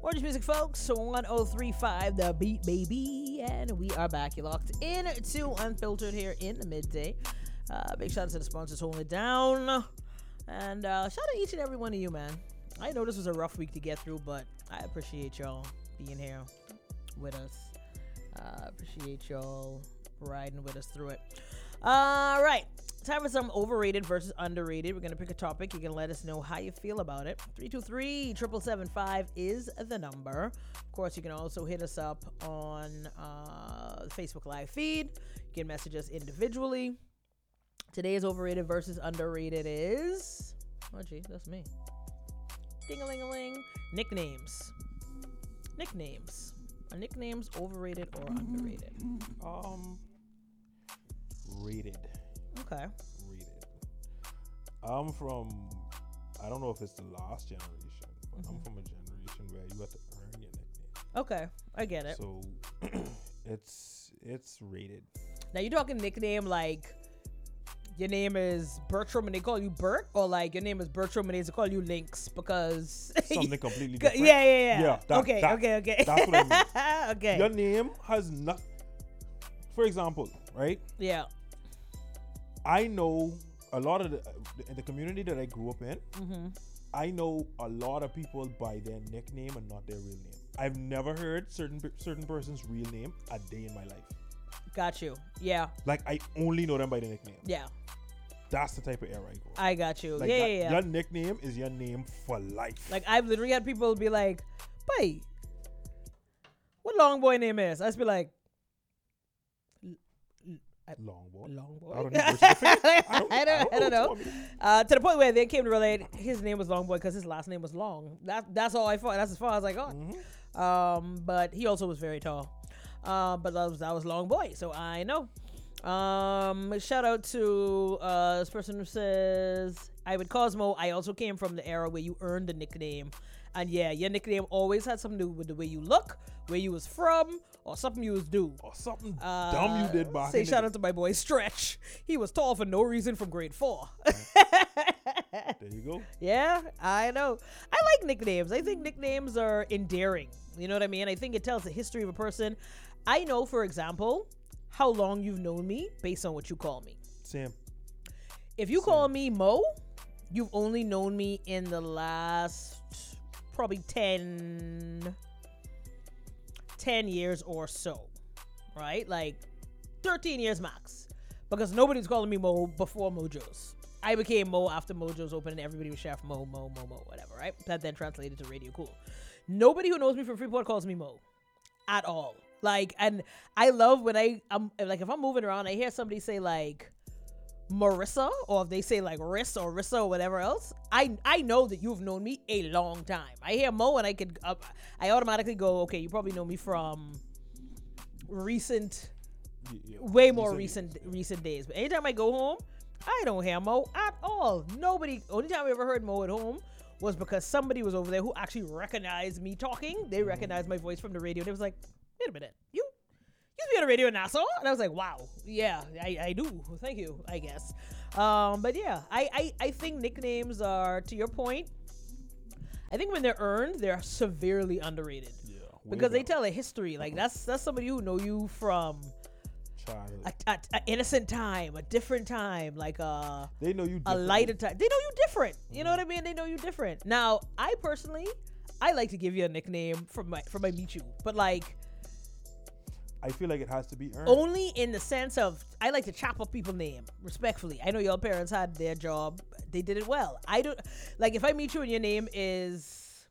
Orange Music, folks, 1035 The Beat, baby. And we are back. You're locked in to Unfiltered here in the midday. Big shout out to the sponsors holding it down. And shout out each and every one of you, man. I know this was a rough week to get through, but I appreciate y'all being here with us. Appreciate y'all riding with us through it. All right. Time for some overrated versus underrated. We're going to pick a topic. You can let us know how you feel about it. 323-7775 is the number. Of course, you can also hit us up on the Facebook Live feed. You can message us individually. Today's overrated versus underrated is... Oh, gee, that's me. Ding-a-ling-a-ling. Nicknames. Nicknames. Are nicknames overrated or underrated? Rated. Okay. Rated. I'm from, I don't know if it's the last generation, but I'm from a generation where you have to earn your nickname. Okay, I get it. So it's rated. Now you're talking nickname like your name is Bertram and they call you Bert, or like your name is Bertram and they call you Lynx because something completely different. Yeah. Okay. That's what I mean. Okay. Your name has not. For example, right? Yeah. I know a lot of the community that I grew up in. Mm-hmm. I know a lot of people by their nickname and not their real name. I've never heard certain person's real name a day in my life. Got you. Yeah. Like I only know them by their nickname. Yeah. That's the type of era I go. I got you. Like Yeah. Your nickname is your name for life. Like I've literally had people be like, "Boy, what long boy name is?" I just be like, Long boy. Long I boy. don't need birth certificate. I don't know. To the point where they came to relate, his name was Long Boy because his last name was Long. That's all I thought. That's as far as I got. Mm-hmm. But he also was very tall. But that was Long Boy, so I know. Shout out to this person who says, Ivan Cosmo, I also came from the era where you earned the nickname. And yeah, your nickname always had something to do with the way you look, where you was from, or something you was do. Or something dumb you did back Say in shout out to my boy Stretch. He was tall for no reason from grade 4. There you go. Yeah, I know. I like nicknames. I think nicknames are endearing. You know what I mean? I think it tells the history of a person. I know, for example, how long you've known me based on what you call me. Same. If you call me Mo, you've only known me in the last probably 10 years or so, right? Like 13 years max, because nobody's calling me Mo before Mojo's. I became Mo after Mojo's opened and everybody was Chef Mo, whatever, right? That then translated to Radio Cool. Nobody who knows me from Freeport calls me Mo at all. Like, and I love when I'm like, if I'm moving around, I hear somebody say like Marissa, or if they say like Riss or Rissa or whatever else, I know that you've known me a long time. I hear Mo and I automatically go, okay, you probably know me from recent, way more recent days. But anytime I go home, I don't hear Mo at all. Nobody. Only time I ever heard Mo at home was because somebody was over there who actually recognized me talking. They recognized my voice from the radio. They was like, wait a minute, you used to be on the radio in Nassau? And I was like, wow, yeah, I do. Thank you, I guess. But yeah, I think nicknames are, to your point, I think when they're earned, they're severely underrated. Yeah. Because they tell a history. Like that's somebody who know you from an innocent time, a different time, like they know you a lighter time. They know you different. You know what I mean? They know you different. Now, I personally, I like to give you a nickname from my meet you, but like, I feel like it has to be earned. Only in the sense of, I like to chop up people's name, respectfully. I know your parents had their job. They did it well. I don't, like, if I meet you and your name is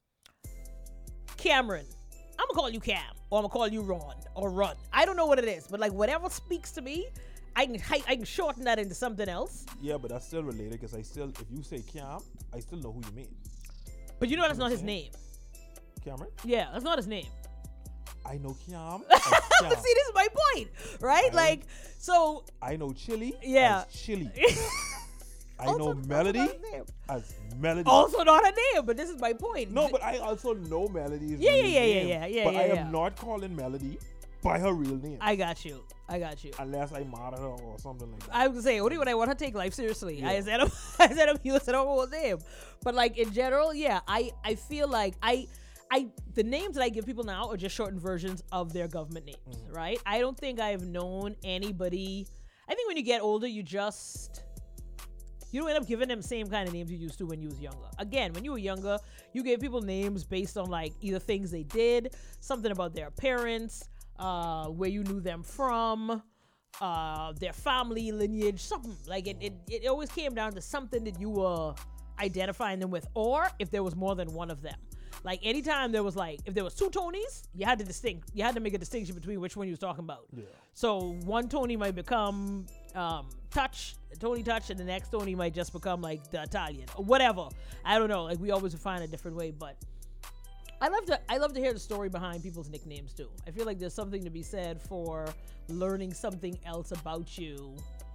Cameron, I'm going to call you Cam, or I'm going to call you Ron, or Run. I don't know what it is, but like, whatever speaks to me, I can shorten that into something else. Yeah, but that's still related, because if you say Cam, I still know who you mean. But you know that's not his name. Cameron? Yeah, that's not his name. I know Cam. But see, this is my point, right? So I know Chili. Yeah. As Chili. I know Melody as Melody. Also not a name, but this is my point. No, but I also know Melody. Yeah. But I am not calling Melody by her real name. I got you. Unless I mad at her or something like that. I was gonna say only when I want to take life seriously. Yeah. I said I'm using her whole name. But like in general, yeah, I feel like the names that I give people now are just shortened versions of their government names, right? I don't think I've known anybody. I think when you get older, you don't end up giving them same kind of names you used to when you was younger. Again, when you were younger, you gave people names based on like either things they did, something about their parents, where you knew them from, their family lineage, something like it always came down to something that you were identifying them with, or if there was more than one of them. Like anytime there was like, if there was two Tonys, you had to make a distinction between which one you was talking about. Yeah. So one Tony might become Tony Touch, and the next Tony might just become like the Italian or whatever. I don't know. Like we always find a different way, but I love to hear the story behind people's nicknames too. I feel like there's something to be said for learning something else about you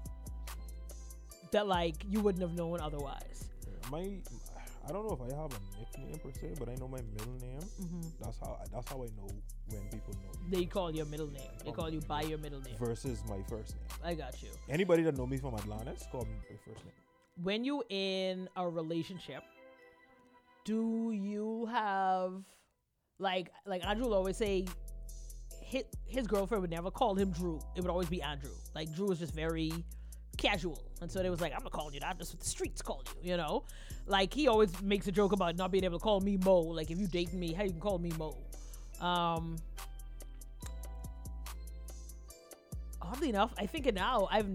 that like you wouldn't have known otherwise. Yeah, I don't know if I have a nickname per se, but I know my middle name. That's how I know when people know me. They call your middle name. They call you by your middle name versus my first name. I got you. Anybody that know me from Atlantis call me my first name. When you in a relationship, do you have like Andrew will always say his girlfriend would never call him Drew. It would always be Andrew. Like Drew is just very casual, and so they was like, I'm not calling you that, that's what the streets call you, you know. Like he always makes a joke about not being able to call me Mo. Like if you dating me, how you can call me Mo? Oddly enough, I think now I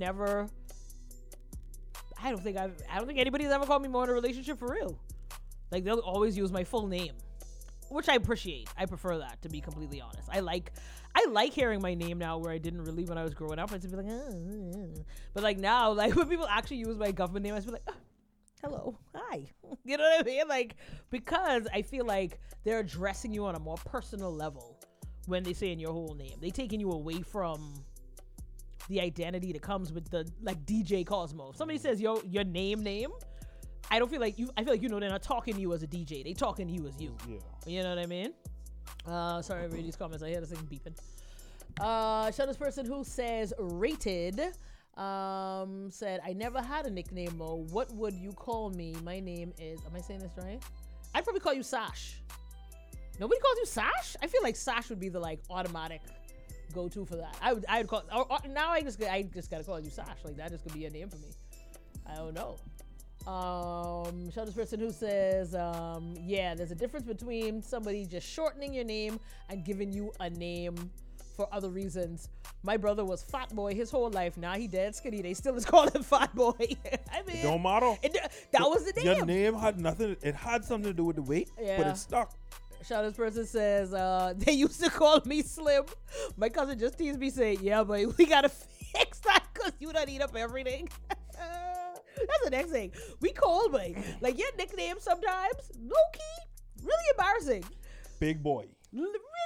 don't think anybody's ever called me Mo in a relationship for real. Like they'll always use my full name, which I appreciate. I prefer that, to be completely honest. I like hearing my name now, where I didn't really when I was growing up. I'd just be like, but like now, like when people actually use my government name, I just be like, hello, hi. You know what I mean? Like, because I feel like they're addressing you on a more personal level when they say in your whole name. They taking you away from the identity that comes with the like DJ Cosmo. If somebody says your name, I feel like they're not talking to you as a DJ. They talking to you as you. Yeah. You know what I mean? Sorry, I read these comments. I hear this thing beeping. Show this person who says rated. Said, I never had a nickname, Mo. What would you call me? My name is, am I saying this right? I'd probably call you Sash. Nobody calls you Sash? I feel like Sash would be the like automatic go-to for that. I would call, now I just gotta call you Sash. Like that just could be a name for me. I don't know. Show this person who says, yeah, there's a difference between somebody just shortening your name and giving you a name for other reasons. My brother was Fat Boy his whole life. Now he dead skinny. They still just call him Fat Boy. I mean, it don't matter. That was the name. Your name had nothing. It had something to do with the weight, but it stuck. Shout this person says, they used to call me Slim. My cousin just teased me saying, yeah, but we gotta fix that because you don't eat up everything. That's the next thing. We cold, boy. Like your nickname sometimes, low key, really embarrassing. Big boy. Really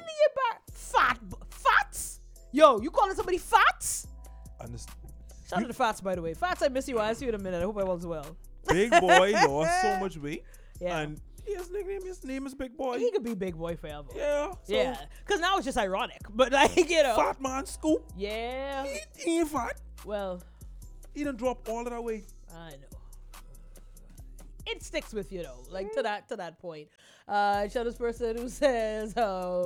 Fats. Yo, you calling somebody Fats? Shout out to Fats, by the way. Fats, I miss you. I'll see you in a minute. I hope I was well. Big boy lost so much weight. Yeah. And his name is Big Boy. He could be Big Boy forever. Yeah. So yeah. Because now it's just ironic. But like, you know. Fat man Scoop. Yeah. He ain't fat. Well. He done drop all of that weight. I know. It sticks with you though. Like to that point. Show this person who says,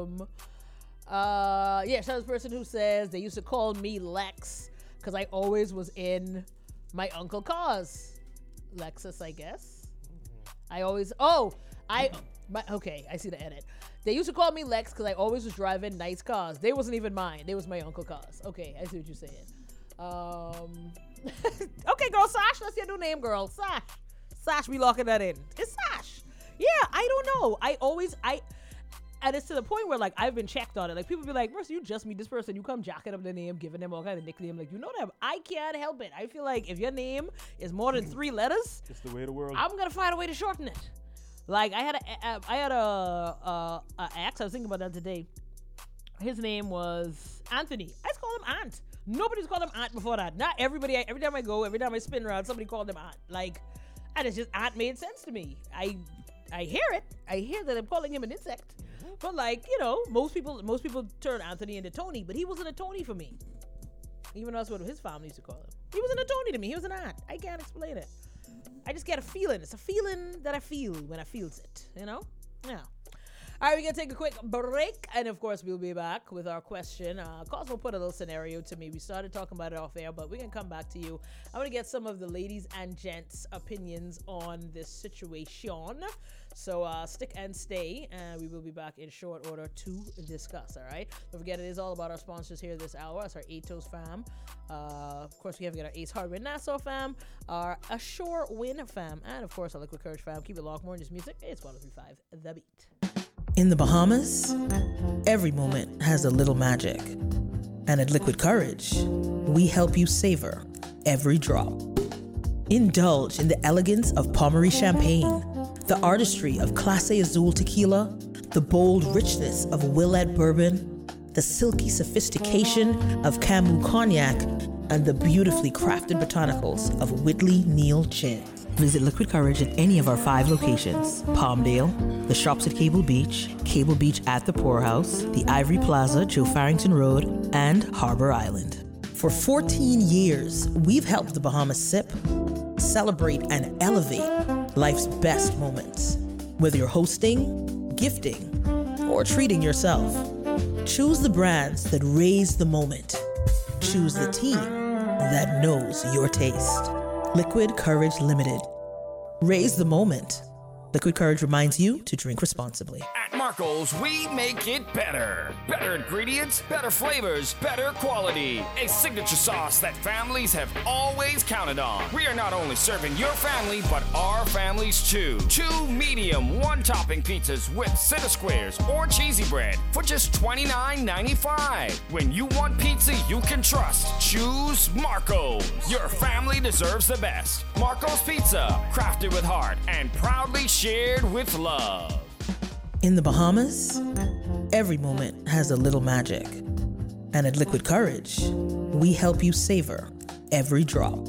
show this person who says they used to call me Lex because I always was in my Uncle Car's Lexus, I guess. Okay, I see the edit. They used to call me Lex because I always was driving nice cars. They wasn't even mine. They was my Uncle Car's. Okay, I see what you're saying. Okay, girl, Sash, that's your new name, girl. Sash, we locking that in. It's Sash. Yeah, I don't know. And it's to the point where like I've been checked on it. Like people be like, Mercy, you just meet this person, you come jacking up the name, giving them all kind of nickname. Like, you know them. I can't help it. I feel like if your name is more than 3 letters, it's the way of the world. I'm gonna find a way to shorten it. Like I had a ex. I was thinking about that today. His name was Anthony. I just call him Ant. Nobody's called him Aunt before that. Not everybody. Every time I spin around, somebody called him Aunt. Like, and it's just Aunt made sense to me. I hear it. I hear that I'm calling him an insect. But like, you know, most people turn Anthony into Tony, but he wasn't a Tony for me. Even though that's what his family used to call him. He wasn't a Tony to me. He was an Aunt. I can't explain it. I just get a feeling. It's a feeling that I feel when I feels it. You know? Yeah. All right, we're going to take a quick break. And, of course, we'll be back with our question. Cosmo put a little scenario to me. We started talking about it off air, but we're going to come back to you. I want to get some of the ladies and gents' opinions on this situation. So stick and stay, and we will be back in short order to discuss, all right? Don't forget, it is all about our sponsors here this hour. It's our Atos fam. Of course, we have got our Ace Hardware Nassau fam, our Ashore Win fam, and, of course, our Liquid Courage fam. Keep it locked. More in this music. It's 103.5 The Beat. In the Bahamas, every moment has a little magic. And at Liquid Courage, we help you savor every drop. Indulge in the elegance of Pommery Champagne, the artistry of Clase Azul Tequila, the bold richness of Willett Bourbon, the silky sophistication of Camus Cognac, and the beautifully crafted botanicals of Whitley Neal Gin. Visit Liquid Courage at any of our 5 locations: Palmdale, the shops at Cable Beach at the Poorhouse, the Ivory Plaza, Joe Farrington Road, and Harbor Island. For 14 years, we've helped the Bahamas sip, celebrate, and elevate life's best moments. Whether you're hosting, gifting, or treating yourself, choose the brands that raise the moment. Choose the team that knows your taste. Liquid Courage Limited. Raise the moment. Liquid Courage reminds you to drink responsibly. At Marco's, we make it better. Better ingredients, better flavors, better quality. A signature sauce that families have always counted on. We are not only serving your family, but our families too. 2 medium, 1-topping pizzas with center squares or cheesy bread for just $29.95. When you want pizza you can trust, choose Marco's. Your family deserves the best. Marco's Pizza, crafted with heart and proudly shared with love. In the Bahamas, every moment has a little magic. And at Liquid Courage, we help you savor every drop.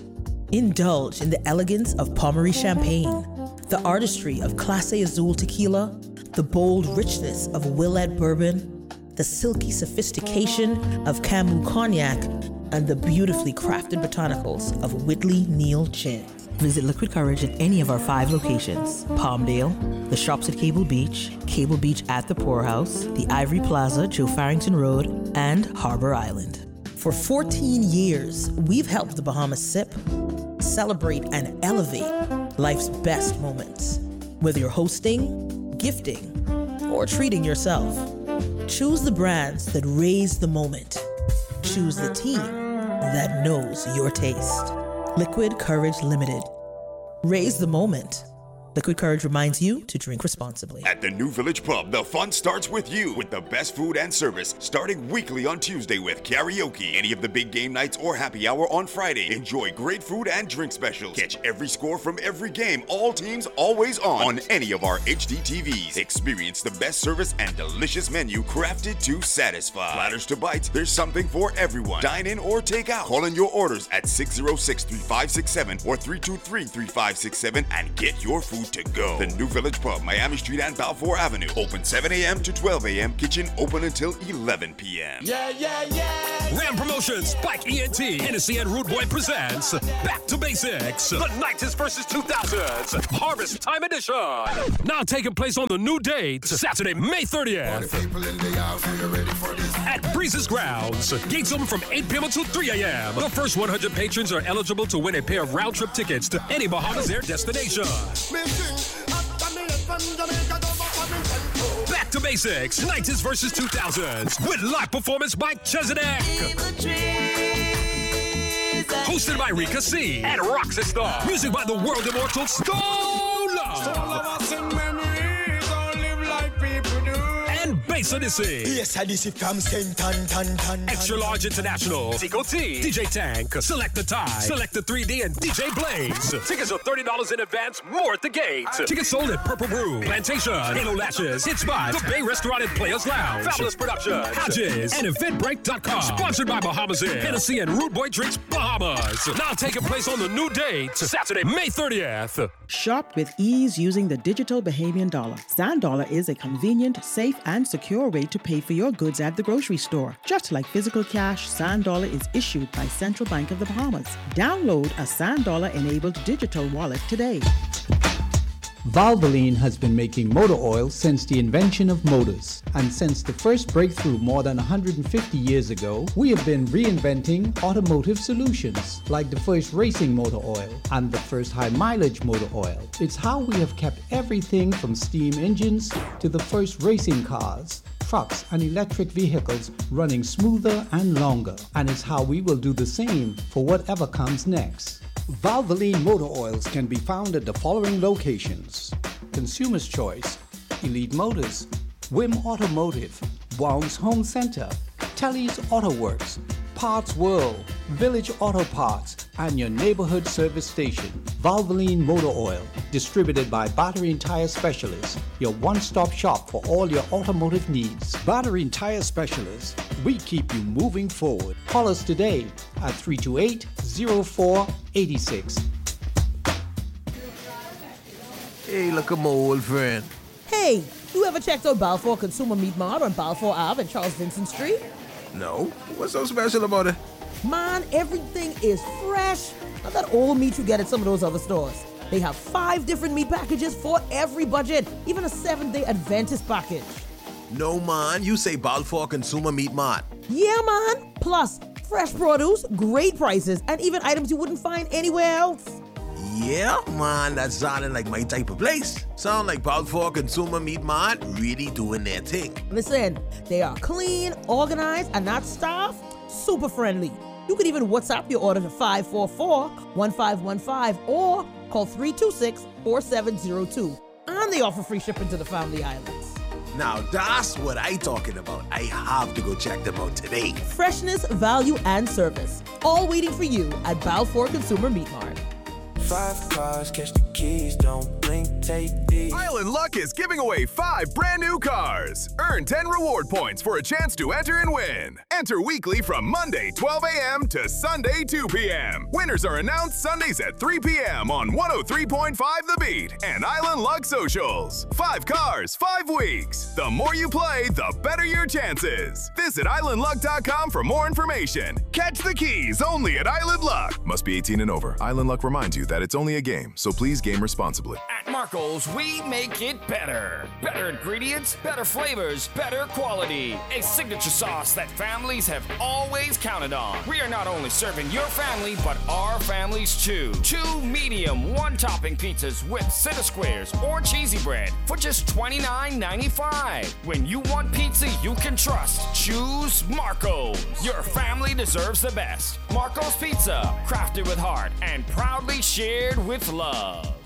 Indulge in the elegance of Pommery Champagne, the artistry of Clase Azul Tequila, the bold richness of Willett Bourbon, the silky sophistication of Camus Cognac, and the beautifully crafted botanicals of Whitley Neal Gin. Visit Liquid Courage at any of our 5 locations: Palmdale, the shops at Cable Beach at the Poorhouse, the Ivory Plaza, Joe Farrington Road, and Harbor Island. For 14 years, we've helped the Bahamas sip, celebrate, and elevate life's best moments. Whether you're hosting, gifting, or treating yourself, choose the brands that raise the moment. Choose the team that knows your taste. Liquid Courage Limited. Raise the moment. Liquid Courage reminds you to drink responsibly. At the New Village Pub, the fun starts with you, with the best food and service, starting weekly on Tuesday with karaoke. Any of the big game nights or happy hour on Friday. Enjoy great food and drink specials. Catch every score from every game, all teams, always on any of our HD TVs. Experience the best service and delicious menu crafted to satisfy. Platters to bites, there's something for everyone. Dine in or take out. Call in your orders at 606-3567 or 323-3567 and get your food to go. The New Village Pub, Miami Street and Balfour Avenue. Open 7 a.m. to 12 a.m. Kitchen open until 11 p.m. Yeah. Ram Promotions, Spike ENT, Hennessy and Rude Boy presents Back to Basics, the 90s versus 2000s Harvest Time Edition. Now taking place on the new date, Saturday, May 30th. At Breezes Grounds. Gates open from 8 p.m. until 3 a.m. The first 100 patrons are eligible to win a pair of round-trip tickets to any Bahamas Air destination. Back to Basics, 90s versus 2000s, with live performance by Chesedek. Hosted by Rika C. and Roxy Star. Music by the world immortal Stone Love. And Bass Odyssey. Yes, Odyssey comes 10 ton. Extra Large International. Tico T. DJ Tank. Select the Tie. Select the 3D and DJ Blaze. Tickets are $30 in advance, more at the gate. Tickets sold at Purple Brew, Plantation, Halo Lashes, Hits by The Bay Restaurant and Players Lounge, Fabulous Productions, Hodges, and Eventbrite.com. Sponsored by Bahamas Air, Hennessy and Rude Boy Drinks Bahamas. Now taking place on the new date, Saturday, May 30th. Shop with ease using the digital Bahamian dollar. Sand Dollar is a convenient, safe, and secure way to pay for your goods at the grocery store. Just like physical cash, Sand Dollar is issued by Central Bank of the Bahamas. Download a Sand Dollar enabled digital wallet today. Valvoline has been making motor oil since the invention of motors. And since the first breakthrough more than 150 years ago, we have been reinventing automotive solutions, like the first racing motor oil and the first high mileage motor oil. It's how we have kept everything from steam engines to the first racing cars, trucks and electric vehicles running smoother and longer. And it's how we will do the same for whatever comes next. Valvoline motor oils can be found at the following locations: Consumer's Choice, Elite Motors, Wim Automotive, Wounds Home Center, Telly's Auto Works, Parts World, Village Auto Parts, and your neighborhood service station. Valvoline Motor Oil, distributed by Battery and Tire Specialists, your one-stop shop for all your automotive needs. Battery and Tire Specialists, we keep you moving forward. Call us today at 328-0486. Hey, look at my old friend. Hey, you ever checked out Balfour Consumer Meat Mart on Balfour Ave and Charles Vincent Street? No, what's so special about it? Man, everything is fresh. Not that old meat you get at some of those other stores. They have 5 different meat packages for every budget, even a 7-day Adventist package. No, man, you say Balfour Consumer Meat Mart. Yeah, man. Plus, fresh produce, great prices, and even items you wouldn't find anywhere else. Yeah, man, that's sounding like my type of place. Sound like Balfour Consumer Meat Mart really doing their thing. Listen, they are clean, organized, and not staffed. Super friendly. You can even WhatsApp your order to 544-1515 or call 326-4702. And they offer free shipping to the Family Islands. Now that's what I talking about. I have to go check them out today. Freshness, value, and service. All waiting for you at Balfour Consumer Meat Mart. 5 cars, catch the keys, don't blink, take these. Island Luck is giving away 5 brand new cars. Earn 10 reward points for a chance to enter and win. Enter weekly from Monday 12 a.m. to Sunday 2 p.m. Winners are announced Sundays at 3 p.m. on 103.5 The Beat and Island Luck Socials. 5 cars, 5 weeks. The more you play, the better your chances. Visit islandluck.com for more information. Catch the keys only at Island Luck. Must be 18 and over. Island Luck reminds you that it's only a game, so please game responsibly. At Marco's, we make it better. Better ingredients, better flavors, better quality. A signature sauce that families have always counted on. We are not only serving your family, but our families too. 2 medium, 1-topping pizzas with center squares or cheesy bread for just $29.95. When you want pizza you can trust, choose Marco's. Your family deserves the best. Marco's Pizza, crafted with heart and proudly shared with love.